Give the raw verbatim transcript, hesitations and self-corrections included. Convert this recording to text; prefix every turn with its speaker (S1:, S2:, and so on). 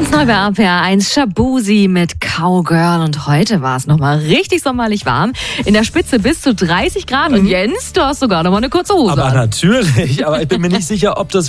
S1: Ganz neu bei A P R eins, Shaboozey mit Cowgirl. Und heute war es nochmal richtig sommerlich warm. In der Spitze bis zu dreißig Grad. Und Jens, du hast sogar nochmal eine kurze Hose
S2: Aber
S1: an.
S2: natürlich. Aber ich bin mir nicht sicher, ob das